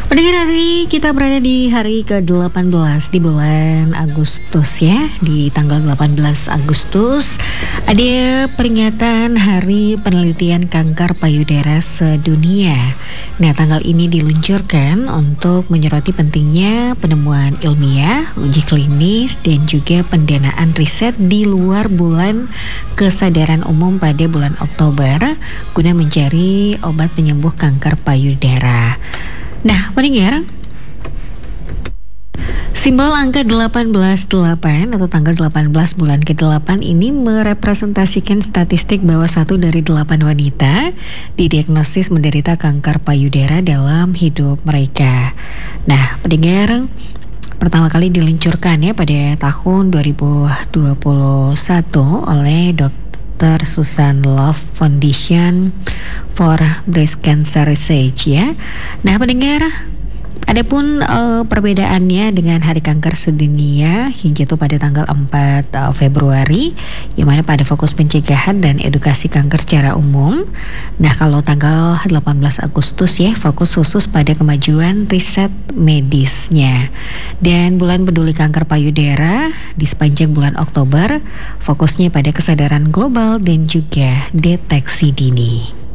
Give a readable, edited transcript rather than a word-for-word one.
Pendengar hari kita berada di hari ke-18 di bulan Agustus ya. Di tanggal 18 Agustus ada peringatan Hari Penelitian Kanker Payudara Sedunia. Nah, tanggal ini diluncurkan untuk menyoroti pentingnya penemuan ilmiah, uji klinis dan juga pendanaan riset di luar bulan kesadaran umum pada bulan Oktober guna mencari obat penyembuh kanker payudara. Nah, pendengar, simbol angka 18/8 atau tanggal 18 bulan ke-8 ini merepresentasikan statistik bahwa 1 dari 8 wanita didiagnosis menderita kanker payudara dalam hidup mereka. Nah, pendengar, pertama kali diluncurkan ya pada tahun 2021 oleh Dr. Susan Love Foundation for Breast Cancer Research ya. Nah, pendengar, adapun perbedaannya dengan Hari Kanker Sedunia yang jatuh pada tanggal 4 Februari, yang mana pada fokus pencegahan dan edukasi kanker secara umum. Nah, kalau tanggal 18 Agustus ya, fokus khusus pada kemajuan riset medisnya. Dan bulan peduli kanker payudara di sepanjang bulan Oktober fokusnya pada kesadaran global dan juga deteksi dini.